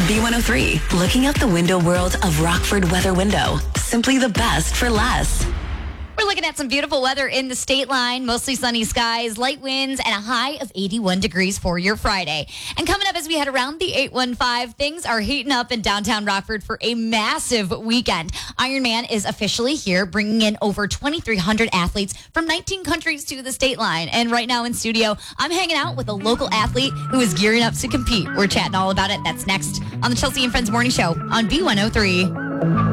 B103, looking out the window world of Rockford Weather Window. Simply the best for less. We're looking at some beautiful weather in the state line, mostly sunny skies, light winds, and a high of 81 degrees for your Friday. And coming up as we head around the 815, things are heating up in downtown Rockford for a massive weekend. Ironman is officially here, bringing in over 2,300 athletes from 19 countries to the state line. And right now in studio, I'm hanging out with a local athlete who is gearing up to compete. We're chatting all about it. That's next on the Chelsea and Friends Morning Show on B103.